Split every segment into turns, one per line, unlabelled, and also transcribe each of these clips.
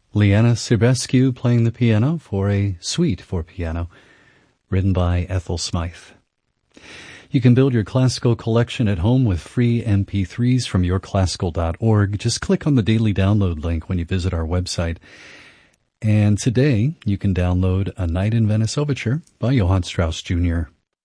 Liana Sirbescu playing the piano for a suite for piano, written by Ethel Smythe. You can build your classical collection at home with free MP3s from yourclassical.org. Just click on the daily download link when you visit our website. And today, you can download A Night in Venice Overture by Johann Strauss Jr.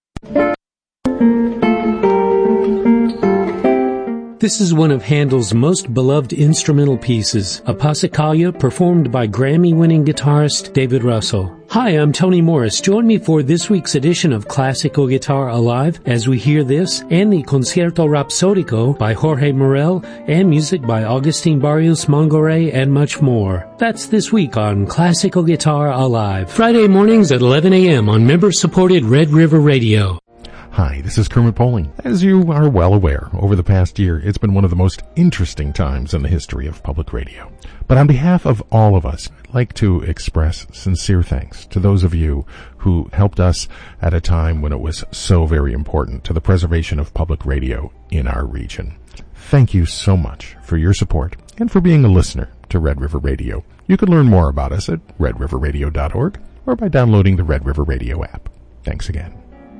This is one of Handel's most beloved instrumental pieces, a Passacaglia performed by Grammy-winning guitarist David Russell. Hi, I'm Tony Morris. Join me for this week's edition of Classical Guitar Alive as we hear this and the Concierto Rapsodico by Jorge Morel and music by Agustin Barrios Mangore and much more. That's this week on Classical Guitar Alive. Friday mornings at 11 a.m. on member-supported Red River Radio.
Hi, this is Kermit Poling. As you are well aware, over the past year, it's been one of the most interesting times in the history of public radio. But on behalf of all of us, I'd like to express sincere thanks to those of you who helped us at a time when it was so very important to the preservation of public radio in our region. Thank you so much for your support and for being a listener to Red River Radio. You can learn more about us at redriverradio.org or by downloading the Red River Radio app. Thanks again.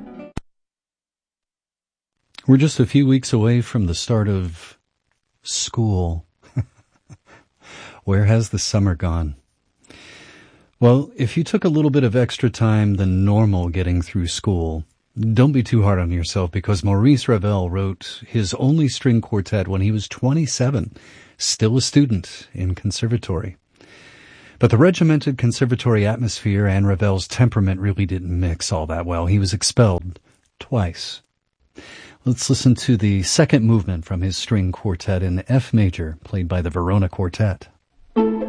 We're just a few weeks away from the start of school. Where has the summer gone? Well, if you took a little bit of extra time than normal getting through school, don't be too hard on yourself, because Maurice Ravel wrote his only string quartet when he was 27, still a student in conservatory. But the regimented conservatory atmosphere and Ravel's temperament really didn't mix all that well. He was expelled twice. Let's listen to the second movement from his string quartet in F major, played by the Verona Quartet.